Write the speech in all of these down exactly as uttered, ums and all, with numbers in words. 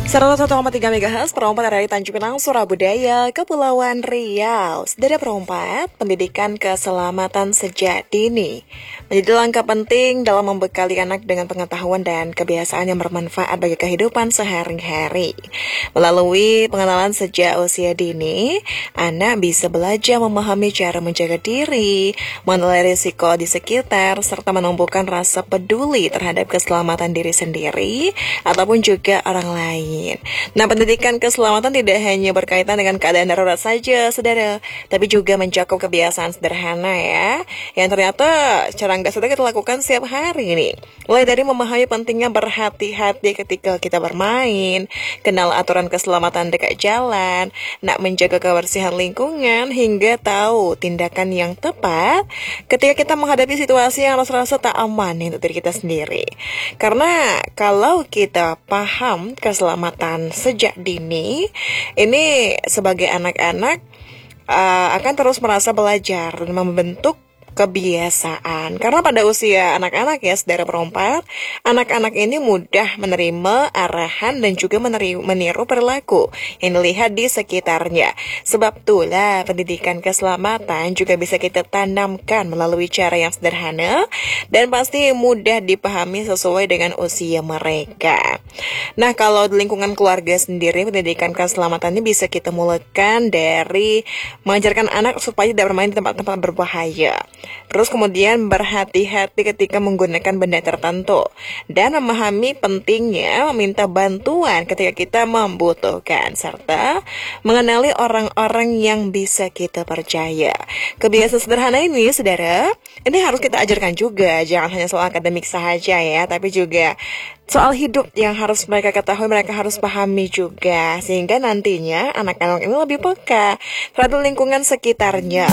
seratus satu koma tiga MHz perempat dari Tanjung Pinang, Surabaya, Kepulauan Riau. Saudara perempat, pendidikan keselamatan sejak dini menjadi langkah penting dalam membekali anak dengan pengetahuan dan kebiasaan yang bermanfaat bagi kehidupan sehari-hari. Melalui pengenalan sejak usia dini, anak bisa belajar memahami cara menjaga diri, mengenali risiko di sekitar, serta menumbuhkan rasa peduli terhadap keselamatan diri sendiri ataupun juga orang lain. Nah, pendidikan keselamatan tidak hanya berkaitan dengan keadaan darurat saja, saudara, tapi juga mencakup kebiasaan sederhana ya, yang ternyata cara nggak sadar kita lakukan setiap hari nih. Mulai dari memahami pentingnya berhati-hati ketika kita bermain, kenal aturan keselamatan dekat jalan, nak menjaga kebersihan lingkungan, hingga tahu tindakan yang tepat ketika kita menghadapi situasi yang rasa-rasa tak aman untuk diri kita sendiri. Karena kalau kita paham keselamatan sejak dini, ini sebagai anak-anak uh, akan terus merasa belajar dan membentuk kebiasaan. Karena pada usia anak-anak ya, saudara perempat, anak-anak ini mudah menerima arahan dan juga meneri- meniru perilaku yang dilihat di sekitarnya. Sebab itulah pendidikan keselamatan juga bisa kita tanamkan melalui cara yang sederhana dan pasti mudah dipahami sesuai dengan usia mereka. Nah, kalau di lingkungan keluarga sendiri, pendidikan keselamatan ini bisa kita mulakan dari mengajarkan anak supaya tidak bermain di tempat-tempat berbahaya. Terus kemudian berhati-hati ketika menggunakan benda tertentu dan memahami pentingnya meminta bantuan ketika kita membutuhkan, serta mengenali orang-orang yang bisa kita percaya. Kebiasaan sederhana ini, saudara, ini harus kita ajarkan juga, jangan hanya soal akademik saja ya, tapi juga soal hidup yang harus mereka ketahui, mereka harus pahami juga, sehingga nantinya anak-anak ini lebih peka terhadap lingkungan sekitarnya.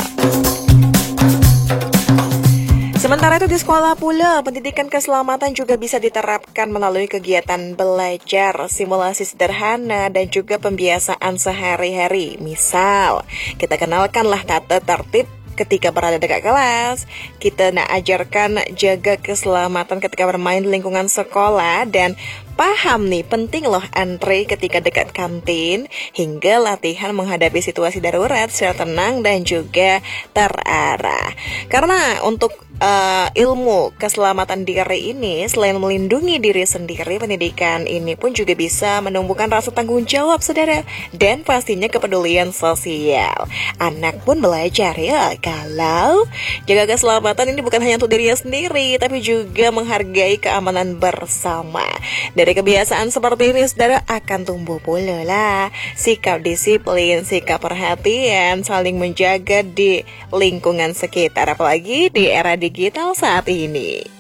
Sementara itu di sekolah pula, pendidikan keselamatan juga bisa diterapkan melalui kegiatan belajar, simulasi sederhana, dan juga pembiasaan sehari-hari. Misal, kita kenalkanlah tata tertib ketika berada dekat kelas, kita nak ajarkan jaga keselamatan ketika bermain di lingkungan sekolah, dan paham nih penting loh antre ketika dekat kantin, hingga latihan menghadapi situasi darurat secara tenang dan juga terarah. Karena untuk uh, ilmu keselamatan diri ini, selain melindungi diri sendiri, pendidikan ini pun juga bisa menumbuhkan rasa tanggung jawab, saudara, dan pastinya kepedulian sosial. Anak pun belajar ya kalau jaga keselamatan ini bukan hanya untuk dirinya sendiri, tapi juga menghargai keamanan bersama. Dari kebiasaan seperti ini, saudara, akan tumbuh pula lah sikap disiplin, sikap perhatian, saling menjaga di lingkungan sekitar, apalagi di era digital saat ini.